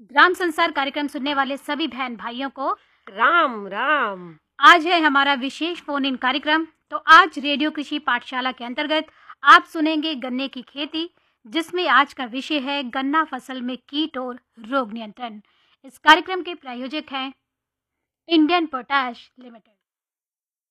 ग्राम संसार कार्यक्रम सुनने वाले सभी बहन भाइयों को राम राम। आज है हमारा विशेष फोन इन कार्यक्रम। तो आज रेडियो कृषि पाठशाला के अंतर्गत आप सुनेंगे गन्ने की खेती, जिसमें आज का विषय है गन्ना फसल में कीट और रोग नियंत्रण। इस कार्यक्रम के प्रायोजक हैं इंडियन पोटाश लिमिटेड।